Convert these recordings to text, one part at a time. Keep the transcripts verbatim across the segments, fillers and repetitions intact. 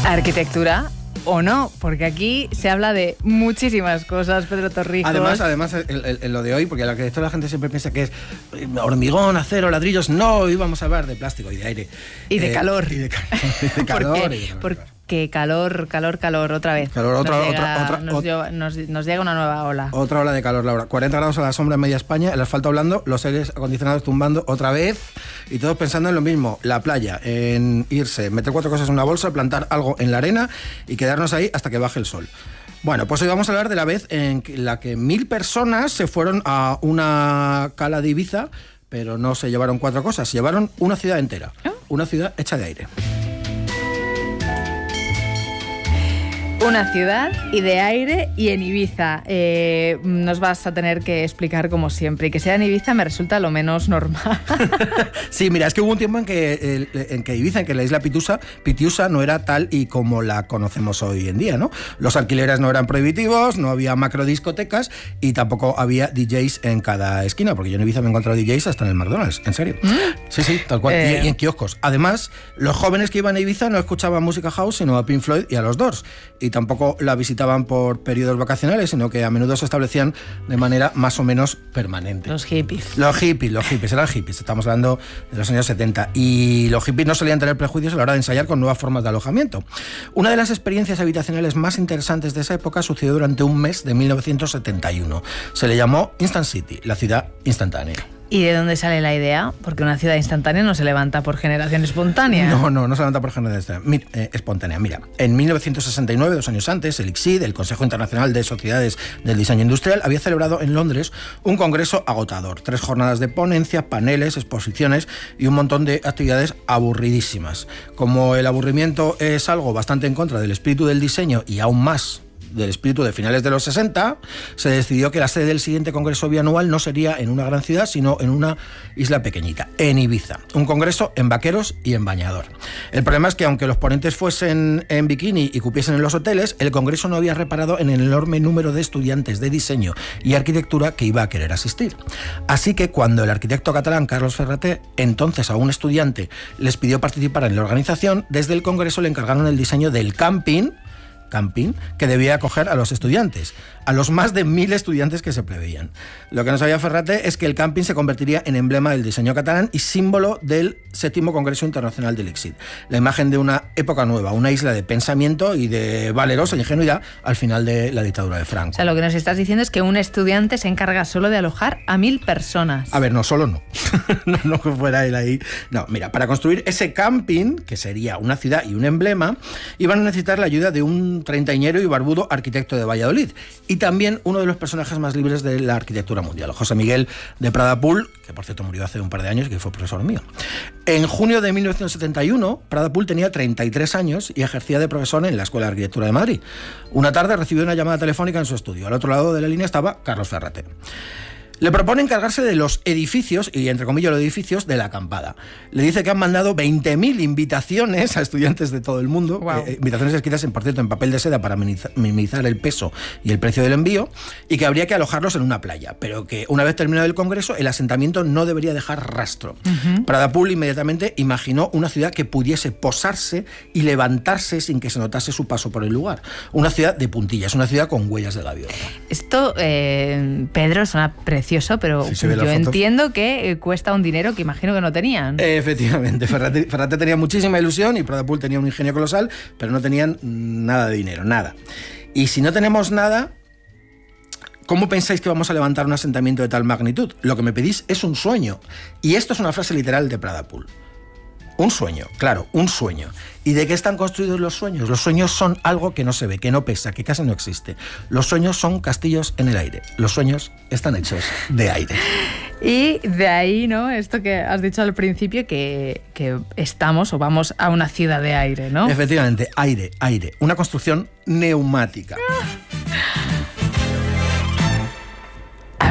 Arquitectura o no, porque aquí se habla de muchísimas cosas, Pedro Torrijos. Además, además en, en, en lo de hoy, porque la arquitectura la gente siempre piensa que es hormigón, acero, ladrillos. No, hoy vamos a hablar de plástico y de aire. Y de eh, calor. Y de, y de calor. ¿Por qué? Y de calor. Porque calor, calor, calor, otra vez. Calor, otra, nos, llega, otra, otra, nos, otra, nos, nos llega una nueva ola. Otra ola de calor, Laura. cuarenta grados a la sombra en media España, el asfalto blando, los aires acondicionados tumbando otra vez y todos pensando en lo mismo. La playa, en irse, meter cuatro cosas en una bolsa, plantar algo en la arena y quedarnos ahí hasta que baje el sol. Bueno, pues hoy vamos a hablar de la vez en la que mil personas se fueron a una cala de Ibiza, pero no se llevaron cuatro cosas, se llevaron una ciudad entera, una ciudad hecha de aire. Una ciudad y de aire y en Ibiza. Eh, nos vas a tener que explicar como siempre. Y que sea en Ibiza me resulta lo menos normal. Sí, mira, es que hubo un tiempo en que, en que Ibiza, en que la isla Pitiusa, Pitiusa no era tal y como la conocemos hoy en día, ¿no? Los alquileres no eran prohibitivos, no había macrodiscotecas y tampoco había D Js en cada esquina, porque yo en Ibiza me he encontrado D Js hasta en el McDonald's, en serio. ¿Mm? Sí, sí, tal cual. Eh... Y, y en kioscos. Además, los jóvenes que iban a Ibiza no escuchaban música house, sino a Pink Floyd y a los Doors. Y tampoco la visitaban por periodos vacacionales, sino que a menudo se establecían de manera más o menos permanente. Los hippies. Los hippies, los hippies, eran hippies. Estamos hablando de los años setenta. Y los hippies no solían tener prejuicios a la hora de ensayar con nuevas formas de alojamiento. Una de las experiencias habitacionales más interesantes de esa época sucedió durante un mes de mil novecientos setenta y uno. Se le llamó Instant City, la ciudad instantánea. ¿Y de dónde sale la idea? Porque una ciudad instantánea no se levanta por generación espontánea. No, no, no se levanta por generación eh, espontánea. Mira, en mil novecientos sesenta y nueve, dos años antes, el I C S I D, el Consejo Internacional de Sociedades del Diseño Industrial, había celebrado en Londres un congreso agotador. Tres jornadas de ponencias, paneles, exposiciones y un montón de actividades aburridísimas. Como el aburrimiento es algo bastante en contra del espíritu del diseño y aún más del espíritu de finales de los sesenta, se decidió que la sede del siguiente congreso bianual no sería en una gran ciudad, sino en una isla pequeñita, en Ibiza. Un congreso en vaqueros y en bañador. El problema es que aunque los ponentes fuesen en bikini y cupiesen en los hoteles, el congreso no había reparado en el enorme número de estudiantes de diseño y arquitectura que iba a querer asistir. Así que cuando el arquitecto catalán Carlos Ferrater, entonces aún estudiante, les pidió participar en la organización, desde el congreso le encargaron el diseño del camping camping que debía acoger a los estudiantes, a los más de mil estudiantes que se preveían. Lo que no sabía Ferrater es que el camping se convertiría en emblema del diseño catalán y símbolo del séptimo Congreso Internacional del I C S I D. La imagen de una época nueva, una isla de pensamiento y de valerosa ingenuidad al final de la dictadura de Franco. O sea, lo que nos estás diciendo es que un estudiante se encarga solo de alojar a mil personas. A ver, no, solo no. no, no que fuera él ahí. No, mira, para construir ese camping, que sería una ciudad y un emblema, iban a necesitar la ayuda de un treintañero y barbudo arquitecto de Valladolid y también uno de los personajes más libres de la arquitectura mundial, José Miguel de Prada Pool, que por cierto murió hace un par de años y que fue profesor mío. En junio de mil novecientos setenta y uno, Prada Pool tenía treinta y tres años y ejercía de profesor en la Escuela de Arquitectura de Madrid. Una tarde recibió una llamada telefónica en su estudio. Al otro lado de la línea estaba Carlos Ferrater. Le propone encargarse de los edificios, y entre comillas los edificios, de la acampada. Le dice que han mandado veinte mil invitaciones a estudiantes de todo el mundo, wow. eh, invitaciones escritas, en, por cierto, en papel de seda para minimizar el peso y el precio del envío, y que habría que alojarlos en una playa, pero que una vez terminado el congreso, el asentamiento no debería dejar rastro. Uh-huh. Prada Pool inmediatamente imaginó una ciudad que pudiese posarse y levantarse sin que se notase su paso por el lugar. Una ciudad de puntillas, una ciudad con huellas de gaviota. Esto, eh, Pedro, suena precioso. Pero sí, yo entiendo que eh, cuesta un dinero que imagino que no tenían. Efectivamente, Ferrater, Ferrater tenía muchísima ilusión y Prada Pool tenía un ingenio colosal, pero no tenían nada de dinero, nada. Y si no tenemos nada, ¿cómo pensáis que vamos a levantar un asentamiento de tal magnitud? Lo que me pedís es un sueño. Y esto es una frase literal de Prada Pool. Un sueño, claro, un sueño. ¿Y de qué están construidos los sueños? Los sueños son algo que no se ve, que no pesa, que casi no existe. Los sueños son castillos en el aire. Los sueños están hechos de aire. Y de ahí, ¿no? Esto que has dicho al principio, que, que estamos o vamos a una ciudad de aire, ¿no? Efectivamente, aire, aire. Una construcción neumática. A ver,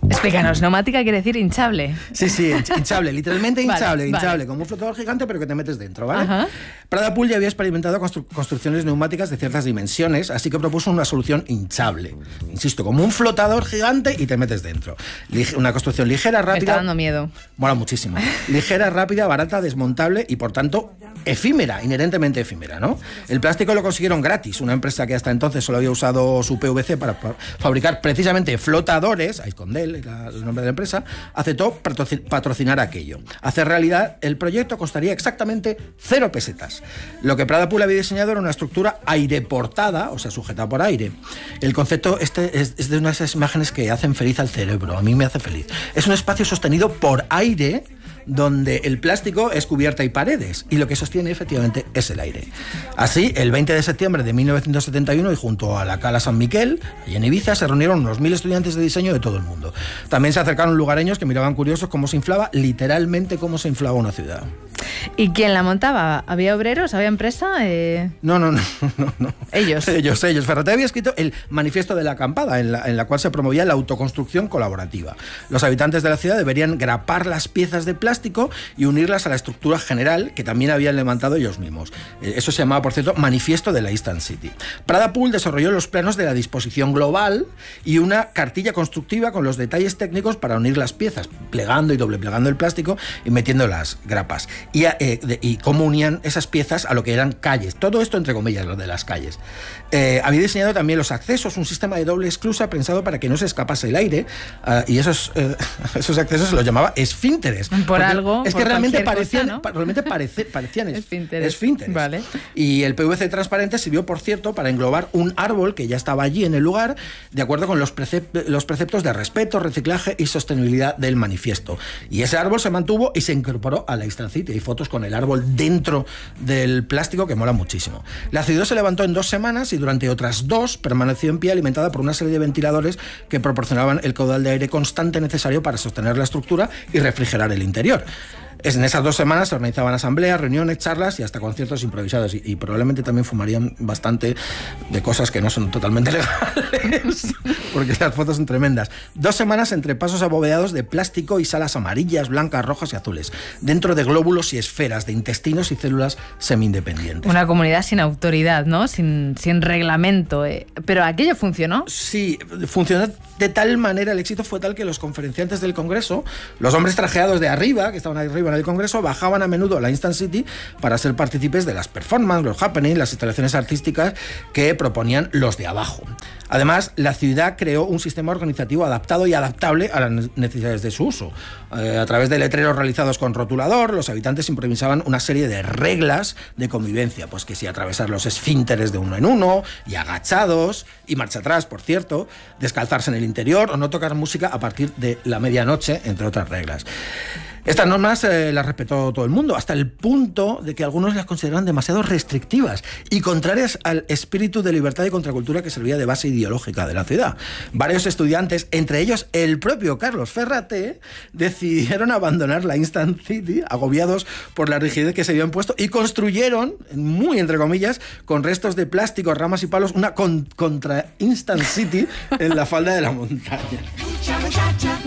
Explícanos, neumática quiere decir hinchable. Sí, sí, hinchable, literalmente hinchable, vale, hinchable, vale. como un flotador gigante, pero que te metes dentro, ¿vale? Ajá. Prada Pool ya había experimentado constru construcciones neumáticas de ciertas dimensiones, así que propuso una solución hinchable. Insisto, como un flotador gigante y te metes dentro. Lige una construcción ligera, rápida... Me está dando miedo. Mola muchísimo. Ligera, rápida, barata, desmontable y, por tanto, efímera, inherentemente efímera, ¿no? El plástico lo consiguieron gratis. Una empresa que hasta entonces solo había usado su P V C para fabricar precisamente flotadores, Aiscondel, era el nombre de la empresa, aceptó patrocinar aquello. Hacer realidad el proyecto costaría exactamente cero pesetas. Lo que Prada Pool había diseñado era una estructura aireportada, o sea, sujetada por aire. El concepto este es, es de unas imágenes que hacen feliz al cerebro, a mí me hace feliz. Es un espacio sostenido por aire, donde el plástico es cubierta y paredes, y lo que sostiene efectivamente es el aire. Así, el veinte de septiembre de mil novecientos setenta y uno, y junto a la Cala San Miquel, allí en Ibiza, se reunieron unos mil estudiantes de diseño de todo el mundo. También se acercaron lugareños que miraban curiosos cómo se inflaba, literalmente cómo se inflaba una ciudad. ¿Y quién la montaba? ¿Había obreros? ¿Había empresa? Eh... No, no, no, no, no. Ellos. Ellos, ellos. Ferraté había escrito el manifiesto de la acampada, en la, en la cual se promovía la autoconstrucción colaborativa. Los habitantes de la ciudad deberían grapar las piezas de plástico y unirlas a la estructura general que también habían levantado ellos mismos. Eso se llamaba, por cierto, Manifiesto de la Instant City. Prada Pool desarrolló los planos de la disposición global y una cartilla constructiva con los detalles técnicos para unir las piezas, plegando y doble plegando el plástico y metiendo las grapas. Y, eh, de, y cómo unían esas piezas a lo que eran calles. Todo esto entre comillas, lo de las calles. Eh, había diseñado también los accesos, un sistema de doble esclusa pensado para que no se escapase el aire, uh, y esos, eh, esos accesos se los llamaba esfínteres. Por algo. Es que realmente parecían, cosa, ¿no? realmente parece, parecían es, esfínteres. esfínteres. Vale. Y el P V C transparente sirvió, por cierto, para englobar un árbol que ya estaba allí en el lugar, de acuerdo con los, precep los preceptos de respeto, reciclaje y sostenibilidad del manifiesto. Y ese árbol se mantuvo y se incorporó a la Instant City. Hay fotos con el árbol dentro del plástico que mola muchísimo. La ciudad se levantó en dos semanas y durante otras dos permaneció en pie, alimentada por una serie de ventiladores que proporcionaban el caudal de aire constante necesario para sostener la estructura y refrigerar el interior. En esas dos semanas se organizaban asambleas, reuniones, charlas y hasta conciertos improvisados. Y, y probablemente también fumarían bastante de cosas que no son totalmente legales, porque las fotos son tremendas. Dos semanas entre pasos abovedados de plástico y salas amarillas, blancas, rojas y azules, dentro de glóbulos y esferas, de intestinos y células semi-independientes. Una comunidad sin autoridad, ¿no? Sin, sin reglamento. Eh. ¿Pero aquello funcionó? Sí, funcionó de tal manera, el éxito fue tal que los conferenciantes del Congreso, los hombres trajeados de arriba, que estaban arriba en el Congreso, bajaban a menudo a la Instant City para ser partícipes de las performances, los happenings, las instalaciones artísticas que proponían los de abajo. Además, la ciudad creó un sistema organizativo adaptado y adaptable a las necesidades de su uso. Eh, a través de letreros realizados con rotulador, los habitantes improvisaban una serie de reglas de convivencia, pues que si atravesar los esfínteres de uno en uno, y agachados, y marcha atrás, por cierto, descalzarse en el interior o no tocar música a partir de la medianoche, entre otras reglas. Estas normas eh, las respetó todo el mundo, hasta el punto de que algunos las consideraban demasiado restrictivas y contrarias al espíritu de libertad y contracultura que servía de base ideológica de la ciudad. Varios estudiantes, entre ellos el propio Carlos Ferraté, decidieron abandonar la Instant City, agobiados por la rigidez que se habían puesto, y construyeron, muy entre comillas, con restos de plástico, ramas y palos, una con contra Instant City en la falda de la montaña. Mucha muchacha,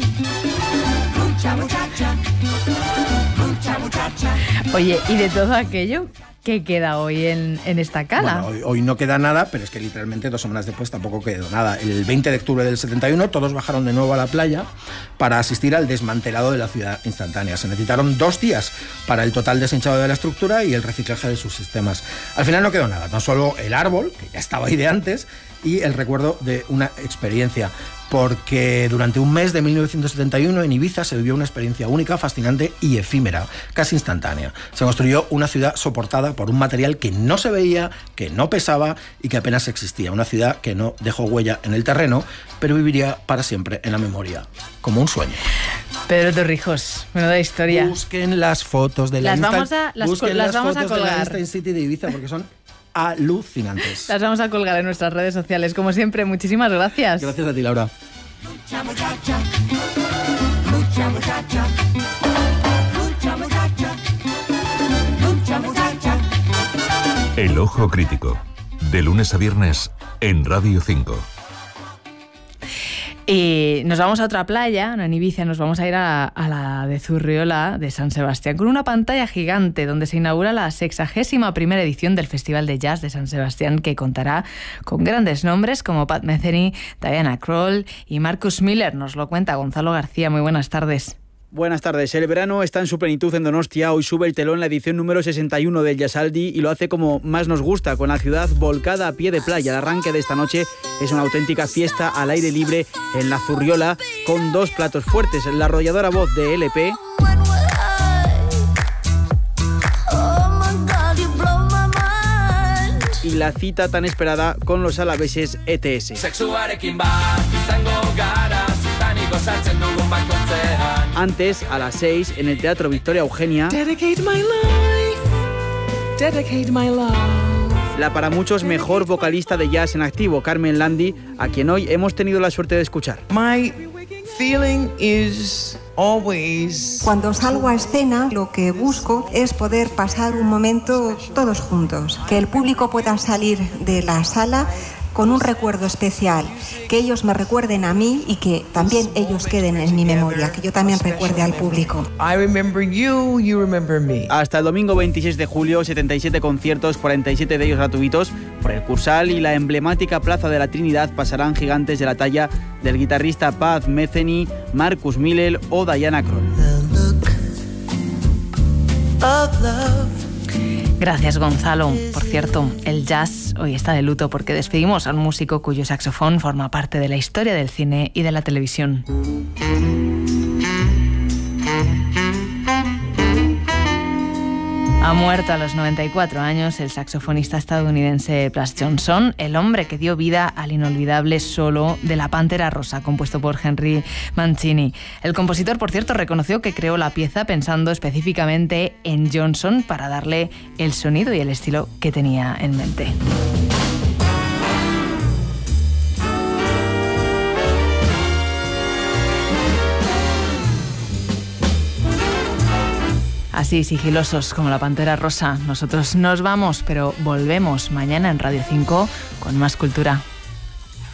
mucha muchacha, mucha muchacha. Oye, ¿y de todo aquello qué queda hoy en, en esta cala? Bueno, hoy, hoy no queda nada, pero es que literalmente dos semanas después tampoco quedó nada. El veinte de octubre del setenta y uno todos bajaron de nuevo a la playa para asistir al desmantelado de la ciudad instantánea. Se necesitaron dos días para el total deshinchado de la estructura y el reciclaje de sus sistemas. Al final no quedó nada, no solo el árbol, que ya estaba ahí de antes, y el recuerdo de una experiencia, porque durante un mes de mil novecientos setenta y uno en Ibiza se vivió una experiencia única, fascinante y efímera, casi instantánea. Se construyó una ciudad soportada por un material que no se veía, que no pesaba y que apenas existía. Una ciudad que no dejó huella en el terreno, pero viviría para siempre en la memoria, como un sueño. Pedro Torrijos, menuda historia. Busquen las fotos de la las Instant, vamos a, las, busquen las las vamos fotos a colgar. de la Instant City de Ibiza, porque son alucinantes. Las vamos a colgar en nuestras redes sociales. Como siempre, muchísimas gracias. Gracias a ti, Laura. Mucha muchacha, mucha muchacha, mucha muchacha, mucha muchacha. El Ojo Crítico, de lunes a viernes en Radio cinco. Y nos vamos a otra playa, no en Ibiza, nos vamos a ir a, a la de Zurriola de San Sebastián, con una pantalla gigante donde se inaugura la sexagésima primera edición del Festival de Jazz de San Sebastián, que contará con grandes nombres como Pat Metheny, Diana Krall y Marcus Miller. Nos lo cuenta Gonzalo García. Muy buenas tardes. Buenas tardes. El verano está en su plenitud en Donostia. Hoy sube el telón la edición número sesenta y uno del Jazzaldi y lo hace como más nos gusta, con la ciudad volcada a pie de playa. El arranque de esta noche es una auténtica fiesta al aire libre en la Zurriola, con dos platos fuertes: la arrolladora voz de L P y la cita tan esperada con los alaveses E T S. Antes, a las seis, en el Teatro Victoria Eugenia, Dedicate my life. Dedicate my love. La para muchos mejor vocalista de jazz en activo, Carmen Landi, a quien hoy hemos tenido la suerte de escuchar. My feeling is always... Cuando salgo a escena, lo que busco es poder pasar un momento todos juntos, que el público pueda salir de la sala con un recuerdo especial, que ellos me recuerden a mí y que también ellos queden en mi memoria, que yo también recuerde al público. I remember you, you remember me. Hasta el domingo veintiséis de julio, setenta y siete conciertos, cuarenta y siete de ellos gratuitos. Por el Cursal y la emblemática Plaza de la Trinidad pasarán gigantes de la talla del guitarrista Pat Metheny, Marcus Miller o Diana Krall. Gracias, Gonzalo. Por cierto, el jazz hoy está de luto porque despedimos a un músico cuyo saxofón forma parte de la historia del cine y de la televisión. Ha muerto a los noventa y cuatro años el saxofonista estadounidense Plas Johnson, el hombre que dio vida al inolvidable solo de La Pantera Rosa, compuesto por Henry Mancini. El compositor, por cierto, reconoció que creó la pieza pensando específicamente en Johnson para darle el sonido y el estilo que tenía en mente. Así, sigilosos como la Pantera Rosa, nosotros nos vamos, pero volvemos mañana en Radio cinco con más cultura.